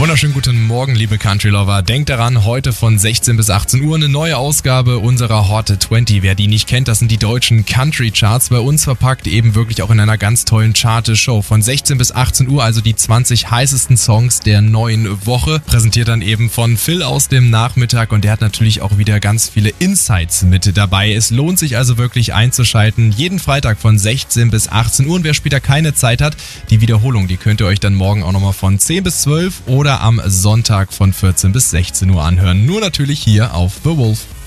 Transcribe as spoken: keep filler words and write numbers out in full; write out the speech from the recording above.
Wunderschönen guten Morgen, liebe Country Lover. Denkt daran, heute von sechzehn bis achtzehn Uhr eine neue Ausgabe unserer Hot zwanzig. Wer die nicht kennt, das sind die deutschen Country Charts, bei uns verpackt, eben wirklich auch in einer ganz tollen Charte-Show. Von sechzehn bis achtzehn Uhr, also die zwanzig heißesten Songs der neuen Woche. Präsentiert dann eben von Phil aus dem Nachmittag und der hat natürlich auch wieder ganz viele Insights mit dabei. Es lohnt sich also wirklich einzuschalten. Jeden Freitag von sechzehn bis achtzehn Uhr und wer später keine Zeit hat, die Wiederholung, die könnt ihr euch dann morgen auch nochmal von zehn bis zwölf oder am Sonntag von vierzehn bis sechzehn Uhr anhören. Nur natürlich hier auf The Wolf.